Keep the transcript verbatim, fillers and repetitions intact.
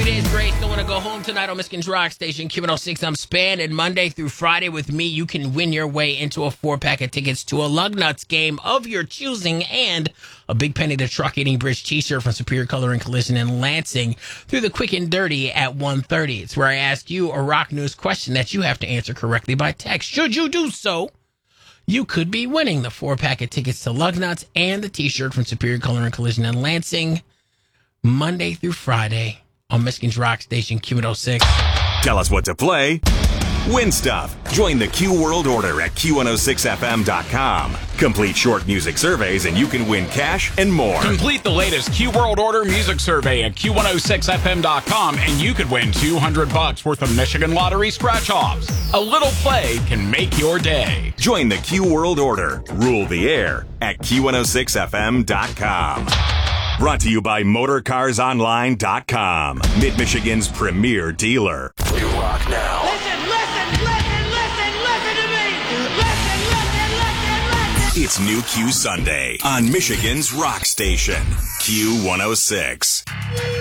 Days Grace. Don't want to go home tonight on Michigan's Rock Station, Q one oh six. I'm Span, and Monday through Friday with me, you can win your way into a four-pack of tickets to a Lugnuts game of your choosing and a Big Penny the Truck Eating Bridge t-shirt from Superior Color and Collision in Lansing through the Quick and Dirty at one thirty. It's where I ask you a rock news question that you have to answer correctly by text. Should you do so, you could be winning the four-pack of tickets to Lugnuts and the t-shirt from Superior Color and Collision in Lansing Monday through Friday on Michigan's Rock Station, Q one oh six. Tell us what to play. Win stuff. Join the Q World Order at Q one oh six F M dot com. Complete short music surveys and you can win cash and more. Complete the latest Q World Order music survey at Q one oh six F M dot com and you could win two hundred bucks worth of Michigan Lottery scratch-offs. A little play can make your day. Join the Q World Order. Rule the air at Q one oh six F M dot com. Brought to you by Motor Cars Online dot com, Mid-Michigan's premier dealer. We rock now. Listen, listen, listen, listen, listen to me. Listen, listen, listen, listen. It's New Q Sunday on Michigan's Rock Station, Q one oh six.